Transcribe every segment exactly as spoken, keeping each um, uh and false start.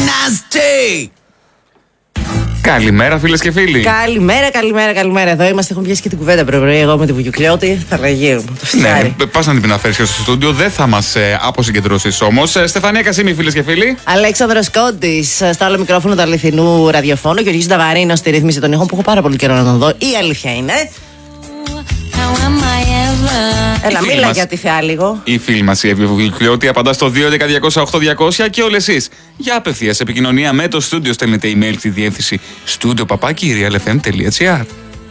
nasty. Καλημέρα, φίλες και φίλοι. Καλημέρα, καλημέρα, καλημέρα. Εδώ είμαστε. Έχουμε πιάσει και την κουβέντα πρωί. Εγώ με τη Βουγιουκλιώτη. Θα λαγεί. Ναι, πας να την αναφέρεις και στο στούντιο. Δεν θα μας ε, αποσυγκεντρώσεις όμως. Ε, Στεφανία Κασίμη, φίλες και φίλοι. Αλέξανδρος Κόντης, στο άλλο μικρόφωνο του αληθινού ραδιοφώνου. Γιώργης Νταβαρίνος στη ρύθμιση των ήχων που έχω πάρα πολύ καιρό να τον δω. Η αλήθεια είναι. Έλα, μίλα μας, για τη θεά λίγο. Η φίλη μας η Εύη Βουγιουκλιώτη απαντά στο δύο έντεκα διακόσια οκτώ διακόσια και όλες εσείς για απευθείας επικοινωνία με το στούντιο στέλνετε email στη διεύθυνση studio παπάκι realfm τελεία gr.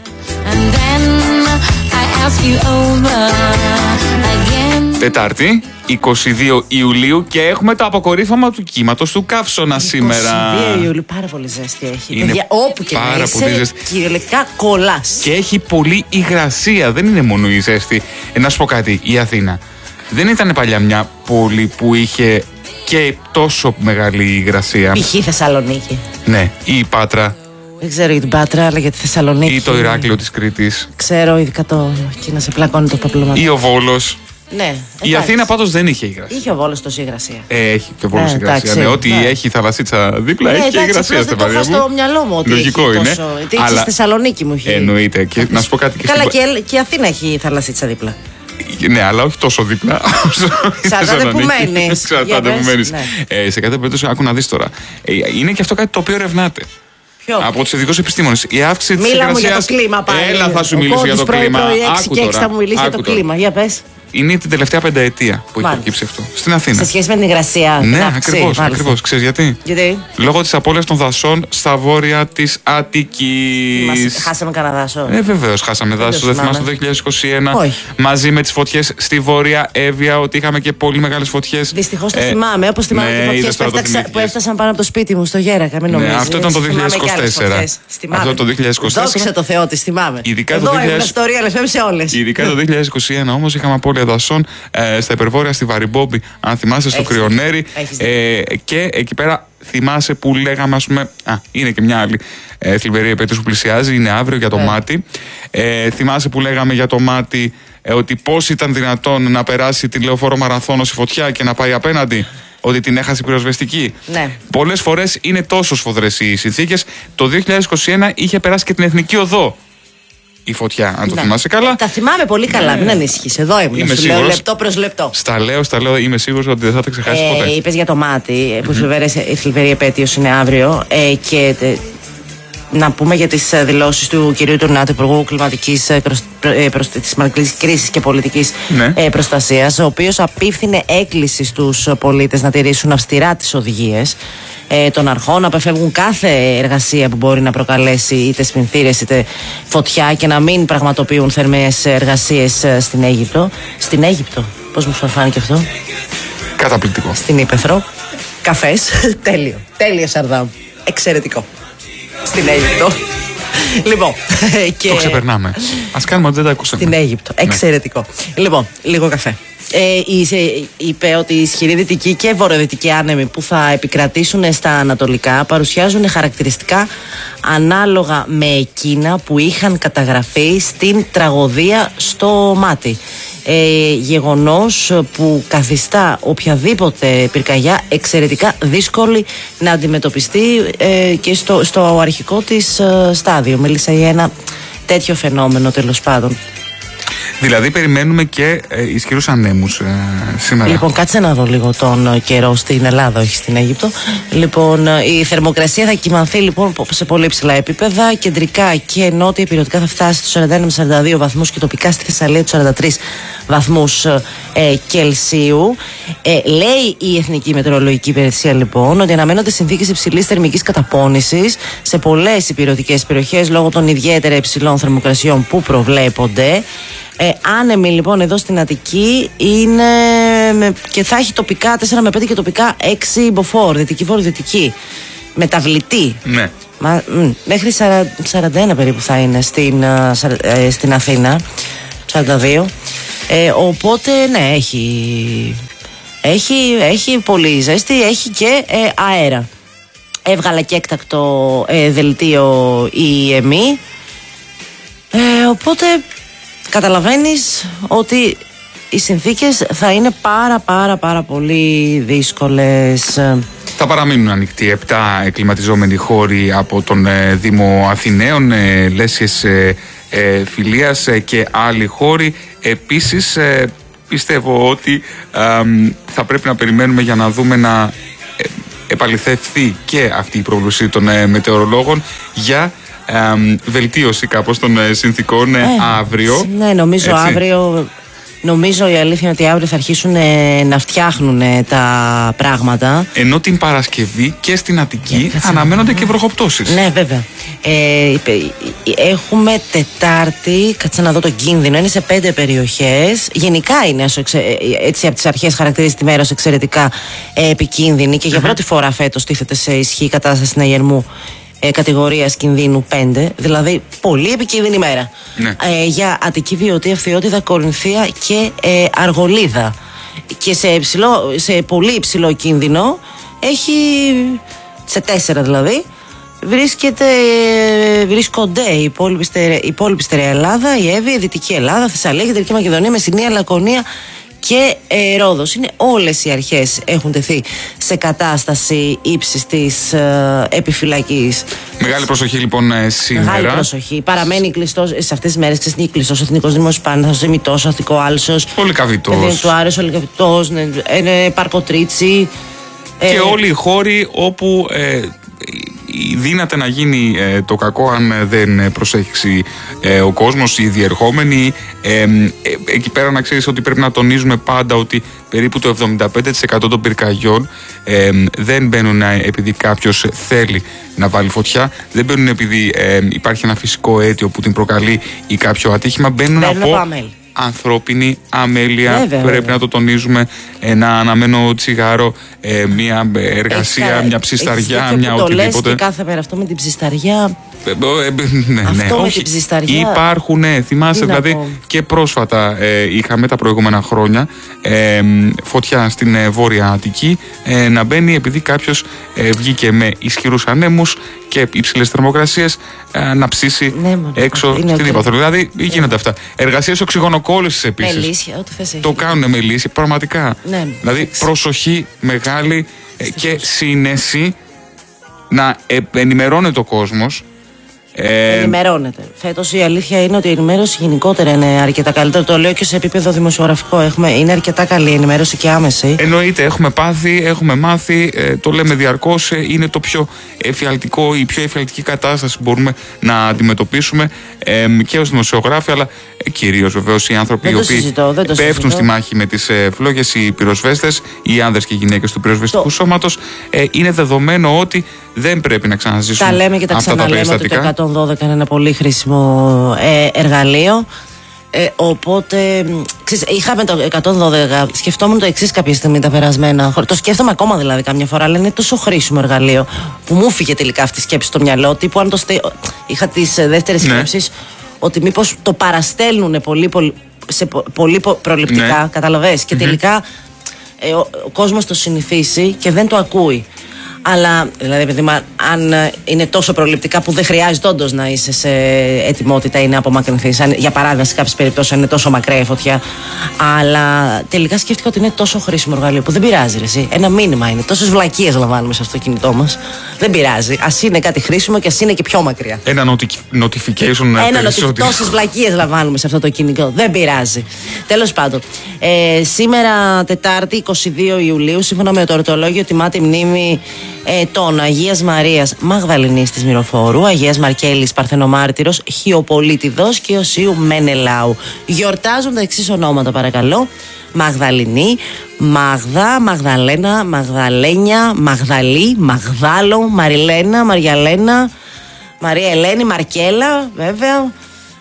Τετάρτη, είκοσι δύο Ιουλίου και έχουμε το αποκορύφωμα του κύματος του Καύσωνα σήμερα. είκοσι δύο Ιουλίου, πάρα πολύ ζέστη έχει. Είναι παιδιά, όπου και πάρα να πολύ είσαι, ζέστη. κυριολεκτικά κολλάς. Και έχει πολύ υγρασία, δεν είναι μόνο η ζέστη. Ε, να σου πω κάτι, η Αθήνα δεν ήταν παλιά μια πόλη που είχε και τόσο μεγάλη υγρασία. Π.χ. Θεσσαλονίκη. Ναι, ή η Πάτρα. Δεν ξέρω για την Πάτρα, αλλά για τη Θεσσαλονίκη. Ή το Ηράκλειο της Κρήτης. Ξέρω, ειδικά το. Εκεί να σε πλακώνει το παπλωματικό. Ή ο Βόλος. Ναι, η εντάξει. Αθήνα πάντως δεν είχε υγρασία. Είχε ο Βόλος τόση υγρασία. Ε, έχει και ο Βόλος Ε, υγρασία. εντάξει, Ναι, ό,τι ναι. έχει θαλασσίτσα δίπλα Ναι, έχει και εντάξει, υγρασία. δεν το είχα στο μυαλό μου ότι λογικό έχει είναι. τόσο. Γιατί έχει στη Θεσσαλονίκη μου έχει. Εννοείται. Και να σου πω κάτι. Και Καλά, στην... και, και η Αθήνα έχει θαλασσίτσα δίπλα. Ναι, αλλά όχι τόσο δίπλα. Εξαρτάται που μένεις. Εξαρτάται που μένεις. Ναι. Ε, σε κάθε περίπτωση, άκου να δεις τώρα. Ε, είναι και αυτό κάτι το οποίο ερευνάται. Ποιο? Από τους ειδικούς επιστήμονες. Η αύξηση της Μίλα μου για υγρασίας. το κλίμα πάλι. Έλα, θα σου Ο μιλήσω για το Κώδης κλίμα. πρωί-πρωί έξι Άκου και έξι τώρα. θα μου μιλήσει για το Άκου τώρα. κλίμα. Για πες. Είναι την τελευταία πενταετία που έχει Μάλιστα. προκύψει αυτό. Στην Αθήνα. Σε σχέση με την υγρασία. την Ναι, αύξηση, ακριβώς, μάλιστα. ακριβώς. Ξέρεις γιατί? Γιατί? Λόγω της απώλειας των δασών στα βόρεια της Αττικής. Μας χάσαμε κανένα δάσο. Ε, βεβαίως χάσαμε δάσος. το Δεν θυμάσαι το θυμάμαι. δύο χιλιάδες είκοσι ένα. Όχι. Μαζί με τις φωτιές στη Βόρεια Εύβοια, ότι είχαμε και πολύ μεγάλες φωτιές. Δυστυχώς το Ε, θυμάμαι. Όπως θυμάμαι ναι, και φωτιές είδες που, τώρα το έφταξα- που θυμήθηκες. έφτασαν πάνω από το σπίτι μου στο Γέρακα. Μην Ναι, νομίζεις. αυτό ήταν το Θυμάμαι και άλλες δύο χιλιάδες είκοσι τέσσερα. φωτιές. Τις θυμάμαι. Αυτό το δύο χιλιάδες είκοσι τέσσερα. Δόξα τω Θεώ, τις θυμάμαι. Ειδικά το Εδώ δύο χιλιάδες ήμουν στο Real εφ εμ σε όλες. Ειδικά το δύο χιλιάδες είκοσι ένα όμως είχαμε απώλεια δασών ε, στα υπερβόρεια στη Βαριμπόμπη, αν θυμάσαι, στο Έχεις Κρυονέρι. Έχεις Ε, και εκεί πέρα θυμάσαι που λέγαμε, ας πούμε. Α, είναι και μια άλλη ε, θλιβερή επέτειος που πλησιάζει, είναι αύριο για το Ναι. μάτι. Ε, θυμάσαι που λέγαμε για το μάτι ε, ότι πώς ήταν δυνατόν να περάσει τη Λεωφόρο Μαραθώνο στη φωτιά και να πάει απέναντι. Ότι την έχασε η πυροσβεστική. Ναι. Πολλές φορές είναι τόσο σφοδρές οι συνθήκες. Το δύο χιλιάδες είκοσι ένα είχε περάσει και την Εθνική Οδό η φωτιά, αν το Ναι. θυμάσαι καλά. Τα θυμάμαι πολύ καλά, μην ανησυχείς. Εδώ ήμουν. Είμαι Σου λέω σίγουρος. λεπτό προς λεπτό. Στα λέω, στα λέω, είμαι σίγουρος ότι δεν θα τα ξεχάσει Ε, ποτέ. είπες για το μάτι, ε, που mm-hmm. η θλιβερή επέτειος είναι αύριο. Ε, και ε, να πούμε για τις ε, δηλώσεις του κυρίου Τουρνάτου, Υπουργού Κλιματικής ε, προς, ε, προς, της Κλιματικής Κρίσης και Πολιτικής Ναι. ε, Προστασίας, ο οποίος απίφθινε έκκληση στους πολίτες να τηρήσουν αυστηρά τις οδηγίες ε, των αρχών, να απεφεύγουν κάθε εργασία που μπορεί να προκαλέσει είτε σπινθήρες είτε φωτιά και να μην πραγματοποιούν θερμαίες εργασίες ε, στην Αίγυπτο. Στην Αίγυπτο, πώς μου φάνηκε αυτό? Καταπληκτικό. Στην Ήπεθρο. Καφές. Τέλειο. Τέλειο Σαρδάμ. Εξαιρετικό. Στην Αίγυπτο. Λοιπόν. Και... Το ξεπερνάμε. Ας κάνουμε ότι δεν τα ακούσαμε. Στην Αίγυπτο. Εξαιρετικό. Λοιπόν, λίγο καφέ. Ε, είπε ότι οι ισχυροί δυτικοί και βορειοδυτικοί άνεμοι που θα επικρατήσουν στα ανατολικά παρουσιάζουν χαρακτηριστικά ανάλογα με εκείνα που είχαν καταγραφεί στην τραγωδία στο Μάτι. Ε, γεγονός που καθιστά οποιαδήποτε πυρκαγιά εξαιρετικά δύσκολη να αντιμετωπιστεί ε, και στο, στο αρχικό της ε, στάδιο. Μίλησα για ένα τέτοιο φαινόμενο, τέλος πάντων. Δηλαδή περιμένουμε και ε, ισχυρούς ανέμους ε, σήμερα. Λοιπόν, κάτσε να δω λίγο τον ε, καιρό στην Ελλάδα, όχι στην Αίγυπτο. Λοιπόν, ε, η θερμοκρασία θα κυμανθεί λοιπόν σε πολύ ψηλά επίπεδα. Κεντρικά και νότια υπηρετικά θα φτάσει στους σαράντα ένα με σαράντα δύο βαθμούς και τοπικά στη Θεσσαλία τους σαράντα τρεις βαθμούς ε, Κελσίου. Ε, λέει η Εθνική Μετεωρολογική Υπηρεσία λοιπόν ότι αναμένονται συνθήκες υψηλής θερμικής καταπώνησης σε πολλές υπηρετικές περιοχές λόγω των ιδιαίτερα υψηλών θερμοκρασιών που προβλέπονται. Ε, άνεμοι λοιπόν εδώ στην Αττική είναι με, και θα έχει τοπικά τέσσερα με πέντε και τοπικά έξι μποφόρ, δυτική βορειοδυτική. Μεταβλητή. Ναι. Μα, μ, μέχρι σαράντα ένα περίπου θα είναι στην, ε, στην Αθήνα. σαράντα δύο. Ε, οπότε ναι, έχει, έχει, έχει πολύ ζέστη, έχει και ε, αέρα. Έβγαλε και έκτακτο ε, δελτίο η ΕΜΗ. Ε, οπότε καταλαβαίνεις ότι οι συνθήκες θα είναι πάρα πάρα πάρα πολύ δύσκολες. Θα παραμείνουν ανοιχτοί επτά εκκλιματιζόμενοι χώροι από τον ε, Δήμο Αθηναίων, ε, Λέσχες ε, ε, Φιλίας ε, και άλλοι χώροι. Επίσης ε, πιστεύω ότι ε, θα πρέπει να περιμένουμε για να δούμε να ε, επαληθευθεί και αυτή η πρόβλεψη των ε, μετεωρολόγων για ε, βελτίωση κάπως των ε, συνθήκων ε, ε, αύριο. Ναι, νομίζω έτσι. αύριο... Νομίζω η αλήθεια είναι ότι αύριο θα αρχίσουν ε, να φτιάχνουν ε, τα πράγματα. Ενώ την Παρασκευή και στην Αττική yeah, αναμένονται και βροχοπτώσεις. Ναι, βέβαια. Ε, έχουμε Τετάρτη, κάτσε να δω τον κίνδυνο, είναι σε πέντε περιοχές. Γενικά είναι έτσι από τις αρχές χαρακτηρίζει τη μέρα ως εξαιρετικά ε, επικίνδυνη και για πρώτη φορά φέτος τίθεται σε ισχύ η κατάσταση συναγερμού Ε, κατηγορίας κινδύνου πέντε, δηλαδή πολύ επικίνδυνη μέρα. Ναι. Ε, για Αττική, Βιωτή, Αυθιώτιδα, Κορινθία και ε, Αργολίδα. Και σε, υψηλό, σε πολύ υψηλό κίνδυνο έχει, σε τέσσερα δηλαδή, βρίσκεται, βρίσκονται η υπόλοιπη, η υπόλοιπη στερεά Ελλάδα, η Εύβοια, η Δυτική Ελλάδα, Θεσσαλία, Κεντρική Μακεδονία, Μεσσηνία, Λακωνία και ε, Ρόδος. Είναι όλες οι αρχές έχουν τεθεί σε κατάσταση ύψης της ε, επιφυλακής. Μεγάλη προσοχή λοιπόν ε, σήμερα. Μεγάλη προσοχή. Παραμένει κλειστός σε αυτές τις μέρες. Ξέρεις, είναι κλειστός ο Εθνικός Δήμος Πάνθος, Εμιτός, ο Αθηνικό Άλσος, Πολυκαβητός, του Άρης, ο Πολυκαβητός, ναι, ε, Παρκοτρίτσι. Και ε, όλοι οι χώροι όπου ε, δύναται να γίνει ε, το κακό αν δεν προσέξει ε, ο κόσμος, οι διερχόμενοι. Ε, ε, εκεί πέρα να ξέρεις ότι πρέπει να τονίζουμε πάντα ότι περίπου το εβδομήντα πέντε τοις εκατό των πυρκαγιών ε, δεν μπαίνουν επειδή κάποιος θέλει να βάλει φωτιά, δεν μπαίνουν επειδή ε, υπάρχει ένα φυσικό αίτιο που την προκαλεί ή κάποιο ατύχημα, μπαίνουν από αμέλη. ανθρώπινη αμέλεια. Βέβαια, πρέπει βέβαια. να το τονίζουμε. Ένα αναμένο τσιγάρο, ε, μια εργασία, Έχεις, μια ψισταριά, έχεις μια το οτιδήποτε. Λες και κάθε μέρα αυτό με την ψισταριά. Ε, ε, ναι, αυτό ναι, με όχι. την ψισταριά. Υπάρχουν, ναι, θυμάσαι, δηλαδή πω. και πρόσφατα ε, είχαμε τα προηγούμενα χρόνια ε, φωτιά στην ε, Βόρεια Αττική ε, να μπαίνει επειδή κάποιος ε, βγήκε με ισχυρούς ανέμους και υψηλές θερμοκρασίες ε, να ψήσει ναι, μόνο, έξω στην Ήπαθρο. Δηλαδή γίνονται ναι. αυτά. Εργασίες οξυγονοκόλλησης επίσης. Μελίσια, ό,τι θες έχει. Το κάνουν με λύση, πραγματικά. Ναι, δηλαδή έξι. προσοχή μεγάλη ε, και σύνεση να ε, ενημερώνεται ο κόσμος. Ε, Ενημερώνεται. Φέτος η αλήθεια είναι ότι η ενημέρωση γενικότερα είναι αρκετά καλύτερη. Το λέω και σε επίπεδο δημοσιογραφικό. Έχουμε, είναι αρκετά καλή η ενημέρωση και άμεση. Εννοείται, έχουμε πάθει, έχουμε μάθει, ε, το λέμε διαρκώς. Ε, είναι το πιο εφιαλτικό, η πιο εφιαλτική κατάσταση που μπορούμε να αντιμετωπίσουμε ε, και ως δημοσιογράφοι, αλλά ε, κυρίως βεβαίως οι άνθρωποι δεν οι οποίοι συζητώ, δεν πέφτουν συζητώ. στη μάχη με τις ε, φλόγες, οι πυροσβέστες, οι άνδρες και οι γυναίκες του πυροσβεστικού το... σώματος. Ε, είναι δεδομένο ότι δεν πρέπει να ξαναζήσουν τα λέμε και τα αυτά τα ξαναλέμε ότι το εκατόν δώδεκα είναι ένα πολύ χρήσιμο ε, εργαλείο. Ε, οπότε, ξέρεις, είχαμε το εκατόν δώδεκα. Σκεφτόμουν το εξής κάποια στιγμή τα περασμένα. Το σκέφτομαι ακόμα δηλαδή καμιά φορά, αλλά είναι τόσο χρήσιμο εργαλείο που μου φύγε τελικά αυτή η σκέψη στο μυαλό. Τύπου αν το στε... είχα τις δεύτερες ναι. σκέψεις ότι μήπως το παραστέλνουν πολύ, πολύ, σε πολύ προληπτικά, ναι. καταλαβες. Και mm-hmm. τελικά ε, ο, ο κόσμος το συνηθίσει και δεν το ακούει. Αλλά, δηλαδή, παιδί μου, αν είναι τόσο προληπτικά που δεν χρειάζεται όντως να είσαι σε ετοιμότητα ή να απομακρυνθείς. Για παράδειγμα, σε κάποιες περιπτώσεις είναι τόσο μακραία η φωτιά. Αλλά τελικά σκέφτηκα ότι είναι τόσο χρήσιμο εργαλείο που δεν πειράζει, ρε, εσύ. Ένα μήνυμα είναι. Τόσες βλακίες λαμβάνουμε σε αυτό το κινητό μας. Δεν πειράζει. Ας είναι κάτι χρήσιμο και ας είναι και πιο μακριά. Ένα notification. Ένα notification. Τόσες βλακίες λαμβάνουμε σε αυτό το κινητό. Δεν πειράζει. Τέλος πάντων, ε, σήμερα Τετάρτη, είκοσι δύο Ιουλίου, σύμφωνα με το ορτολόγιο, τιμάται η μνήμη Ε, των Αγίας Μαρίας Μαγδαληνής της Μυροφόρου, Αγίας Μαρκέλης Παρθενομάρτυρος, Χιοπολίτιδος και Οσίου Μενελάου. Γιορτάζουν τα εξής ονόματα, παρακαλώ: Μαγδαληνή, Μάγδα, Μαγδαλένα, Μαγδαλένια, Μαγδαλή, Μαγδάλο, Μαριλένα, Μαριαλένα, Μαρία Ελένη, Μαρκέλα, βέβαια,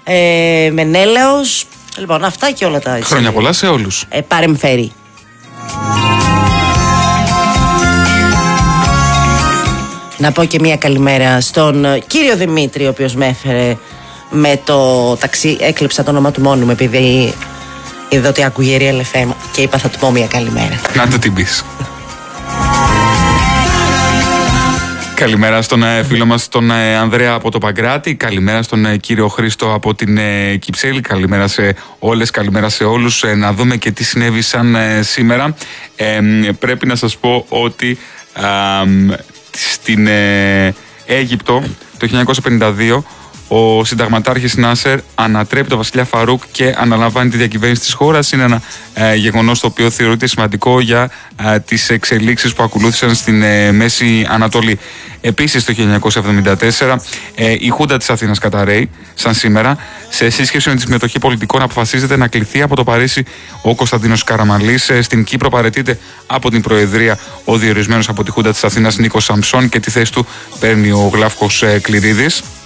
ε, Μενέλαος. Λοιπόν, αυτά και όλα τα έτσι. Χρόνια πολλά σε όλους. Ε, παρεμφέρει. Να πω και μια καλημέρα στον κύριο Δημήτρη, ο οποίος με έφερε με το ταξί. Έκλειψα το όνομα του μόνου μου επειδή είδα ότι άκουγε η Real εφ εμ και είπα θα του πω μια καλημέρα. Να το την πεις. Καλημέρα στον φίλο μας τον Ανδρέα από το Παγκράτη. Καλημέρα στον κύριο Χρήστο από την Κυψέλη. Καλημέρα σε όλες, καλημέρα σε όλους. Να δούμε και τι συνέβησαν σήμερα. Ε, πρέπει να σας πω ότι α, στην ε, Αίγυπτο το χίλια εννιακόσια πενήντα δύο ο συνταγματάρχης Νάσερ ανατρέπει τον βασιλιά Φαρούκ και αναλαμβάνει τη διακυβέρνηση της χώρας. Είναι ένα ε, γεγονός το οποίο θεωρείται σημαντικό για ε, τις εξελίξεις που ακολούθησαν στην ε, Μέση Ανατολή. Επίσης το χίλια εννιακόσια εβδομήντα τέσσερα ε, η Χούντα της Αθήνας καταρρέει, σαν σήμερα, σε σύσκεψη με τη συμμετοχή πολιτικών αποφασίζεται να κληθεί από το Παρίσι ο Κωνσταντίνος Καραμανλής. Ε, στην Κύπρο παραιτείται από την Προεδρία ο διορισμένος από τη Χούντα της Αθήνας Νίκος Σαμψών και τη θέση του παίρνει ο Γλάφκος ε, Κληρίδης.